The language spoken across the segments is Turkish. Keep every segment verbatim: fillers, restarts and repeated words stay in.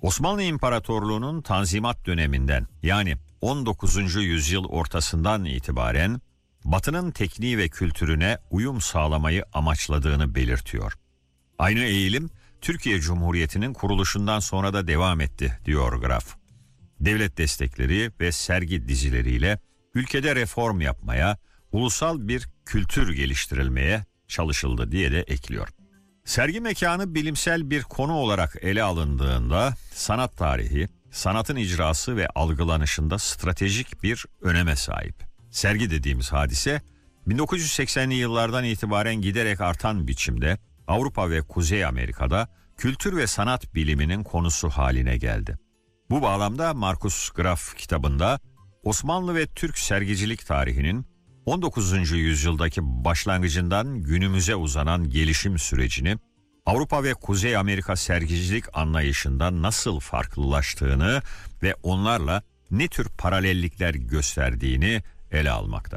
Osmanlı İmparatorluğu'nun Tanzimat döneminden yani on dokuzuncu yüzyıl ortasından itibaren Batı'nın tekniği ve kültürüne uyum sağlamayı amaçladığını belirtiyor. Aynı eğilim Türkiye Cumhuriyeti'nin kuruluşundan sonra da devam etti diyor Graf. Devlet destekleri ve sergi dizileriyle ülkede reform yapmaya, ulusal bir kültür geliştirilmeye çalışıldı diye de ekliyor. Sergi mekanı bilimsel bir konu olarak ele alındığında sanat tarihi, sanatın icrası ve algılanışında stratejik bir öneme sahip. Sergi dediğimiz hadise bin dokuz yüz seksenli yıllardan itibaren giderek artan biçimde Avrupa ve Kuzey Amerika'da kültür ve sanat biliminin konusu haline geldi. Bu bağlamda Markus Graf kitabında Osmanlı ve Türk sergicilik tarihinin on dokuzuncu yüzyıldaki başlangıcından günümüze uzanan gelişim sürecini, Avrupa ve Kuzey Amerika sergicilik anlayışından nasıl farklılaştığını ve onlarla ne tür paralellikler gösterdiğini ele almakta.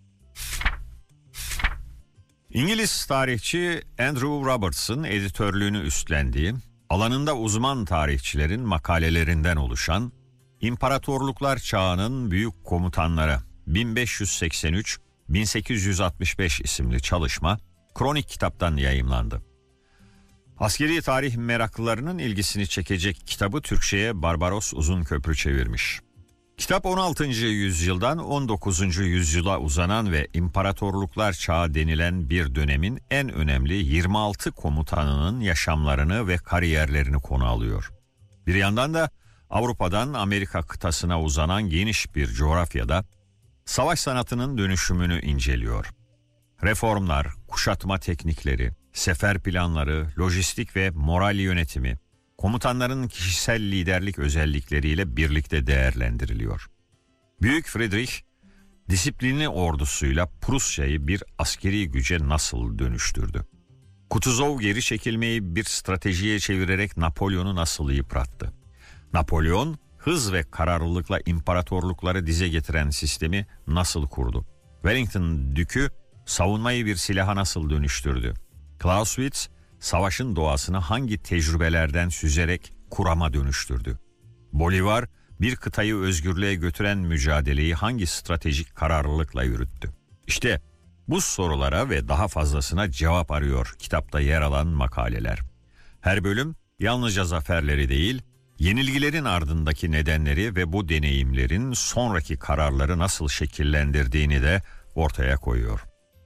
İngiliz tarihçi Andrew Roberts'ın editörlüğünü üstlendiği, alanında uzman tarihçilerin makalelerinden oluşan İmparatorluklar Çağı'nın Büyük Komutanları bin beş yüz seksen üç - bin sekiz yüz altmış beş isimli çalışma Kronik kitaptan yayımlandı. Askeri tarih meraklılarının ilgisini çekecek kitabı Türkçe'ye Barbaros Uzunköprü çevirmiş. Kitap on altıncı yüzyıldan on dokuzuncu yüzyıla uzanan ve İmparatorluklar Çağı denilen bir dönemin en önemli yirmi altı komutanının yaşamlarını ve kariyerlerini konu alıyor. Bir yandan da Avrupa'dan Amerika kıtasına uzanan geniş bir coğrafyada savaş sanatının dönüşümünü inceliyor. Reformlar, kuşatma teknikleri, sefer planları, lojistik ve moral yönetimi, komutanların kişisel liderlik özellikleriyle birlikte değerlendiriliyor. Büyük Friedrich, disiplinli ordusuyla Prusya'yı bir askeri güce nasıl dönüştürdü? Kutuzov geri çekilmeyi bir stratejiye çevirerek Napolyon'u nasıl yıprattı? Napolyon, hız ve kararlılıkla imparatorlukları dize getiren sistemi nasıl kurdu? Wellington Dükü, savunmayı bir silaha nasıl dönüştürdü? Clausewitz, savaşın doğasını hangi tecrübelerden süzerek kurama dönüştürdü? Bolivar, bir kıtayı özgürlüğe götüren mücadeleyi hangi stratejik kararlılıkla yürüttü? İşte bu sorulara ve daha fazlasına cevap arıyor kitapta yer alan makaleler. Her bölüm yalnızca zaferleri değil, yenilgilerin ardındaki nedenleri ve bu deneyimlerin sonraki kararları nasıl şekillendirdiğini de ortaya koyuyor.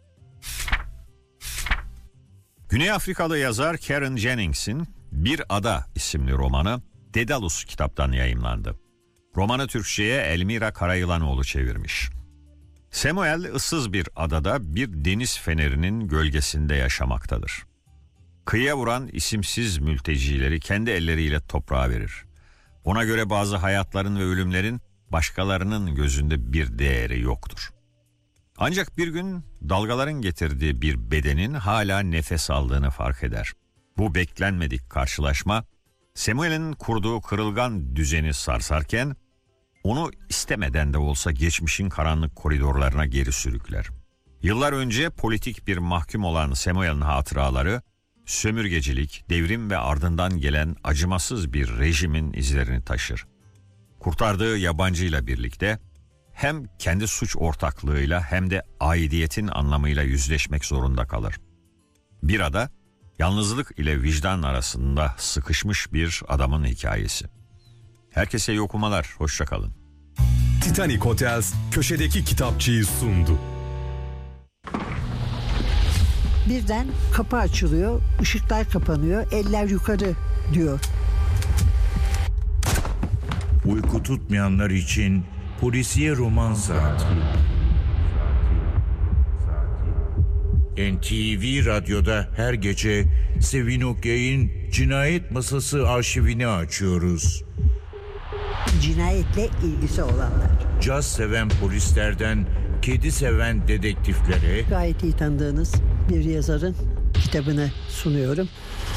Güney Afrikalı yazar Karen Jennings'in Bir Ada isimli romanı Dedalus kitaptan yayımlandı. Romanı Türkçe'ye Elmira Karayılanoğlu çevirmiş. Samuel ıssız bir adada bir deniz fenerinin gölgesinde yaşamaktadır. Kıyıya vuran isimsiz mültecileri kendi elleriyle toprağa verir. Ona göre bazı hayatların ve ölümlerin başkalarının gözünde bir değeri yoktur. Ancak bir gün dalgaların getirdiği bir bedenin hala nefes aldığını fark eder. Bu beklenmedik karşılaşma Samuel'in kurduğu kırılgan düzeni sarsarken onu istemeden de olsa geçmişin karanlık koridorlarına geri sürükler. Yıllar önce politik bir mahkum olan Samuel'in hatıraları sömürgecilik, devrim ve ardından gelen acımasız bir rejimin izlerini taşır. Kurtardığı yabancıyla birlikte hem kendi suç ortaklığıyla hem de aidiyetin anlamıyla yüzleşmek zorunda kalır. Bir ada, yalnızlık ile vicdan arasında sıkışmış bir adamın hikayesi. Herkese iyi okumalar, hoşça kalın. Titanic Hotels köşedeki kitapçıyı sundu. Birden kapı açılıyor, ışıklar kapanıyor, eller yukarı diyor. Uyku tutmayanlar için polisiye roman saati. N T V Radyo'da her gece Sevin Okyay'ın Cinayet Masası arşivini açıyoruz. Cinayetle ilgisi olanlar. Caz seven polislerden kedi seven dedektiflere, Gayet iyi tanıdığınız bir yazarın kitabını sunuyorum.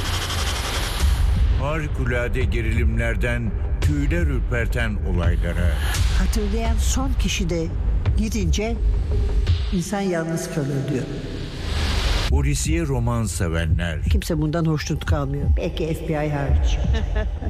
harikulade gerilimlerden tüyler ürperten olaylara, Hatırlayan son kişi de gidince insan yalnız kalır diyor. polisiye roman sevenler. Kimse bundan hoşnut kalmıyor. Belki F B I hariç.